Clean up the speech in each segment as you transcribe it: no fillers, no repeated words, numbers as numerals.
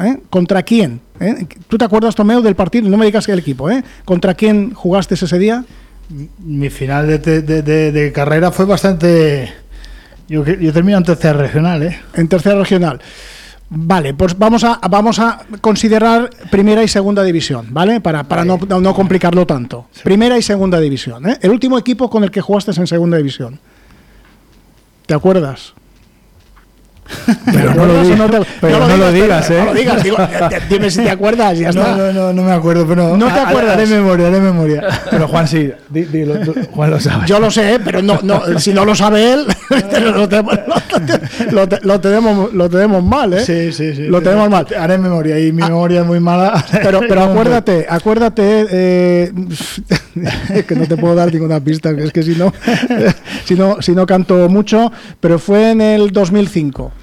¿Contra quién? ¿Tú te acuerdas, Tomeu, del partido? No me digas que el equipo. ¿Contra quién jugaste ese día? Mi final de carrera fue bastante... Yo terminé en tercera regional. En tercera regional. Vale, pues vamos a considerar primera y segunda división, ¿vale? Para no complicarlo tanto. Sí. Primera y segunda división. El último equipo con el que jugaste en segunda división. ¿Te acuerdas? Pero no lo digas, No lo digas, dime si te acuerdas, ya está. No me acuerdo, pero no te acuerdas. Haré memoria. Pero Juan sí, dilo, Juan lo sabe. Yo lo sé, pero no, si no lo sabe él, lo tenemos mal, ¿eh? Sí. Lo tenemos mal. Haré memoria y mi memoria es muy mala. Pero acuérdate, es que no te puedo dar ninguna pista, es que si no canto mucho, pero fue en el 2005.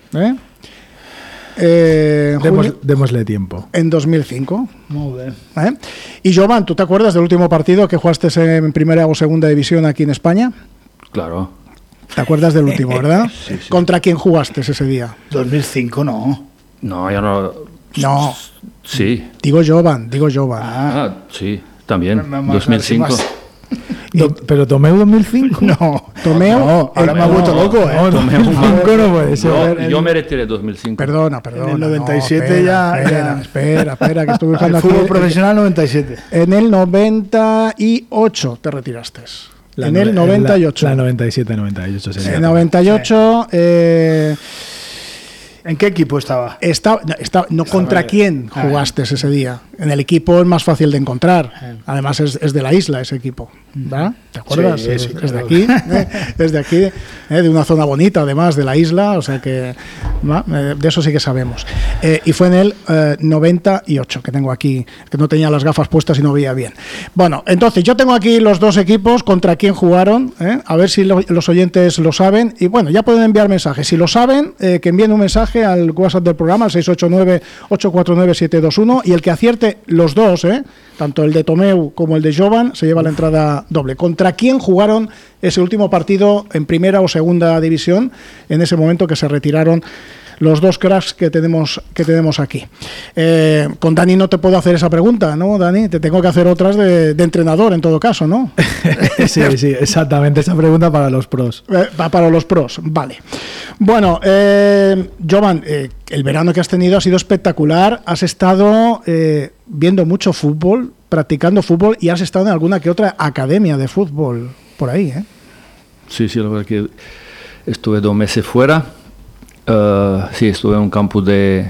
Démosle tiempo. En 2005. Muy bien. Y Jovan, ¿tú te acuerdas del último partido que jugaste en primera o segunda división aquí en España? Claro. ¿Te acuerdas del último, verdad? Sí. ¿Contra quién jugaste ese día? 2005, no. No, yo no. No. Sí. Digo Jovan. Sí, también. 2005. ¿Pero Tomeu 2005? No, Tomeu. No, ahora me ha vuelto loco, Tomeu 2005 no puede ser. Yo me retiré 2005. Perdona. En el 97 Espera, que estoy buscando aquí. Fútbol profesional 97. En el 98 te retiraste. En el 98. La 97-98 sería. En el 98. ¿En qué equipo estaba? ¿Contra quién jugaste ese día? En el equipo es más fácil de encontrar. Además es de la isla ese equipo, ¿verdad? ¿Te acuerdas? Sí, es de aquí, es de aquí, de una zona bonita además de la isla, o sea que de eso sí que sabemos. Y fue en el 98, que tengo aquí, que no tenía las gafas puestas y no veía bien. Bueno, entonces yo tengo aquí los dos equipos contra quién jugaron, a ver si los oyentes lo saben. Y bueno, ya pueden enviar mensajes. Si lo saben, que envíen un mensaje al WhatsApp del programa, al 689-849-721, y el que acierte los dos, tanto el de Tomeu como el de Jovan, se lleva la entrada doble. ¿Contra quién jugaron ese último partido en primera o segunda división en ese momento que se retiraron los dos cracks que tenemos aquí? Con Dani no te puedo hacer esa pregunta, ¿no, Dani? Te tengo que hacer otras de entrenador en todo caso, ¿no? Sí, exactamente, esa pregunta para los pros. Para los pros, vale. Bueno, Jovan, el verano que has tenido ha sido espectacular. Has estado viendo mucho fútbol, practicando fútbol, y has estado en alguna que otra academia de fútbol por ahí, ¿eh? Sí, la verdad que estuve 2 meses fuera. Sí, estuve en un campus del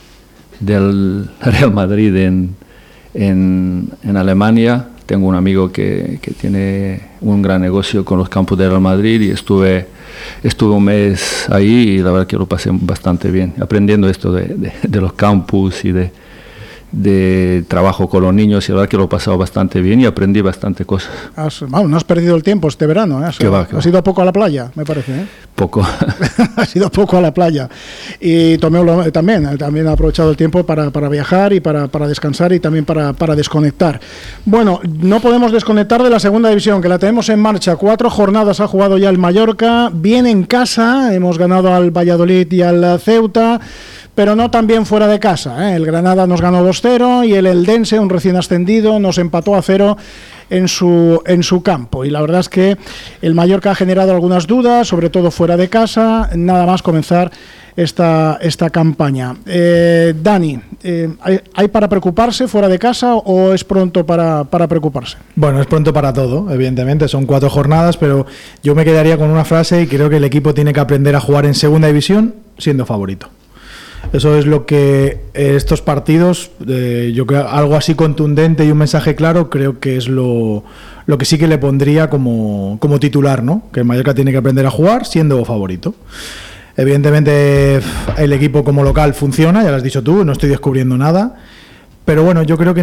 Real Madrid en Alemania. Tengo un amigo que tiene un gran negocio con los campus del Real Madrid y estuve 1 mes ahí y la verdad que lo pasé bastante bien, aprendiendo esto de los campus y de trabajo con los niños, y la verdad que lo he pasado bastante bien y aprendí bastante cosas. No has perdido el tiempo este verano, ¿eh? Has ido poco a la playa, me parece, ¿eh? Poco. Has ido poco a la playa. Y Tomeu también ha aprovechado el tiempo para viajar y para descansar y también para desconectar. Bueno, no podemos desconectar de la segunda división, que la tenemos en marcha. 4 jornadas ha jugado ya el Mallorca, bien en casa, hemos ganado al Valladolid y al Ceuta, pero no tan bien fuera de casa, ¿eh? El Granada nos ganó 2-0 y el Eldense, un recién ascendido, nos empató a 0 en su campo. Y la verdad es que el Mallorca ha generado algunas dudas, sobre todo fuera de casa, nada más comenzar esta campaña. Dani, ¿hay para preocuparse fuera de casa o es pronto para preocuparse? Bueno, es pronto para todo, evidentemente, son 4 jornadas, pero yo me quedaría con una frase y creo que el equipo tiene que aprender a jugar en segunda división siendo favorito. Eso es lo que estos partidos, yo creo, algo así contundente y un mensaje claro, creo que es lo que sí que le pondría como titular, ¿no? Que el Mallorca tiene que aprender a jugar siendo favorito. Evidentemente el equipo como local funciona, ya lo has dicho tú, no estoy descubriendo nada, pero bueno, yo creo que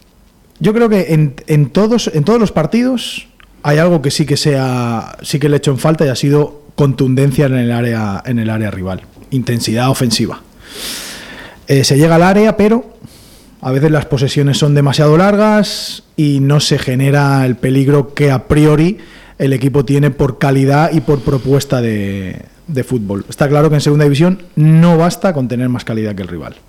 en todos los partidos hay algo que sí que le he hecho en falta, y ha sido contundencia en el área rival, intensidad ofensiva. Se llega al área, pero a veces las posesiones son demasiado largas y no se genera el peligro que a priori el equipo tiene por calidad y por propuesta de fútbol. Está claro que en segunda división no basta con tener más calidad que el rival.